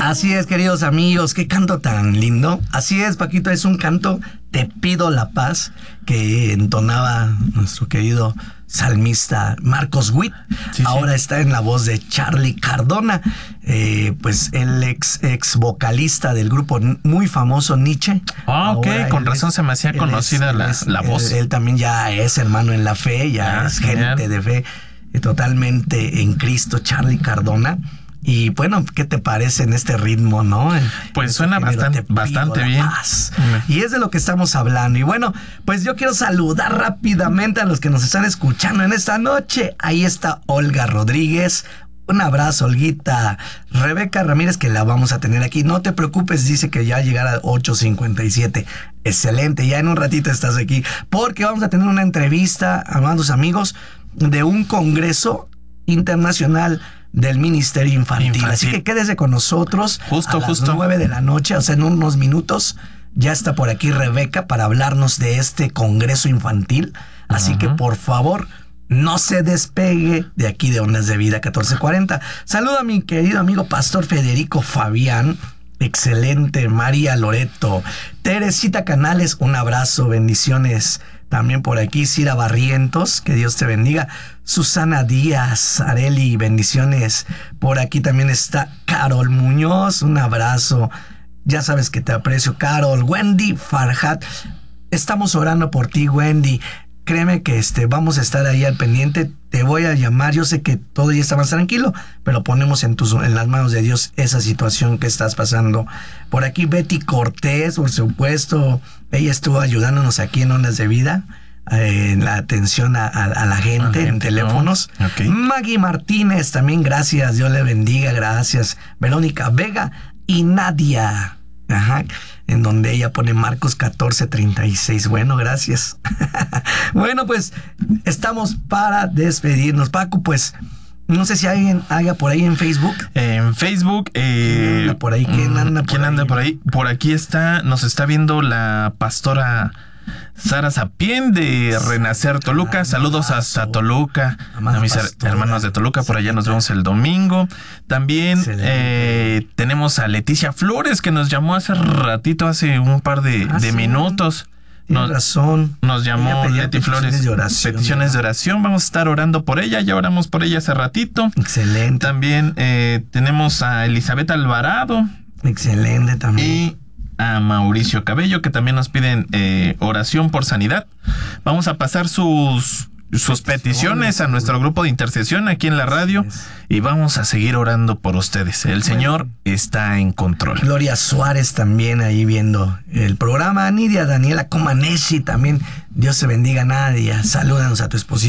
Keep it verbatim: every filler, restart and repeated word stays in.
Así es, queridos amigos, qué canto tan lindo. Así es, Paquito, es un canto, Te pido la paz, que entonaba nuestro querido salmista Marcos Witt. Sí, ahora sí. Está en la voz de Charlie Cardona, eh, pues el ex, ex vocalista del grupo muy famoso Nietzsche. Ah, ok, con razón es, se me hacía conocida es, la, es, la voz. Él, él también ya es hermano en la fe, ya ah, es genial. Gente de fe, eh, totalmente en Cristo, Charlie Cardona. Y bueno, ¿qué te parece en este ritmo, no? Pues este suena bastante, bastante bien. Mm. Y es de lo que estamos hablando. Y bueno, pues yo quiero saludar rápidamente a los que nos están escuchando en esta noche. Ahí está Olga Rodríguez. Un abrazo, Olguita. Rebeca Ramírez, que la vamos a tener aquí. No te preocupes, dice que ya llegará a ocho cincuenta y siete. Excelente, ya en un ratito estás aquí. Porque vamos a tener una entrevista, amados amigos, de un congreso internacional del Ministerio Infantil. Infantil. Así que quédese con nosotros justo, a las justo. nueve de la noche, o sea, en unos minutos. Ya está por aquí Rebeca para hablarnos de este Congreso Infantil. Así uh-huh. que, por favor, no se despegue de aquí de Ondas de Vida catorce cuarenta. Saludo a mi querido amigo Pastor Federico Fabián. Excelente. María Loreto. Teresita Canales, un abrazo, bendiciones. También por aquí Cira Barrientos, que Dios te bendiga. Susana Díaz, Areli, bendiciones. Por aquí también está Carol Muñoz, un abrazo. Ya sabes que te aprecio, Carol. Wendy Farhat, estamos orando por ti, Wendy. Créeme que este, vamos a estar ahí al pendiente. Te voy a llamar. Yo sé que todo ya está más tranquilo, pero ponemos en, tus, en las manos de Dios esa situación que estás pasando. Por aquí Betty Cortés, por supuesto. Ella estuvo ayudándonos aquí en Ondas de Vida, eh, en la atención a, a, a la gente okay, en teléfonos. No. Okay. Maggie Martínez, también gracias. Dios le bendiga, gracias. Verónica Vega y Nadia. Ajá, en donde ella pone Marcos catorce treinta y seis. Bueno, gracias. Bueno, pues estamos para despedirnos. Paco, pues no sé si alguien haga por ahí en Facebook. En Facebook, eh, ¿quién anda por ahí? ¿Quién anda por ¿quién ahí? anda por ahí? Por aquí está, nos está viendo la pastora Sara Sapien de Renacer Toluca. Ah, Saludos hasta Toluca, a mis pastora, hermanos de Toluca. Por allá nos vemos el domingo. También eh, tenemos a Leticia Flores, que nos llamó hace ratito, hace un par de, ah, de sí. minutos. Nos, razón. Nos llamó Leti Flores. De oración, peticiones ¿verdad? de oración. Vamos a estar orando por ella. Ya oramos por ella hace ratito. Excelente. También eh, tenemos a Elizabeth Alvarado. Excelente también. Y a Mauricio Cabello, que también nos piden eh, oración por sanidad. Vamos a pasar sus sus peticiones a nuestro grupo de intercesión aquí en la radio y vamos a seguir orando por ustedes. El Señor está en control. Gloria Suárez también ahí viendo el programa. Nidia Daniela Comanesi también. Dios te bendiga, Nadia. Salúdanos a tu esposo.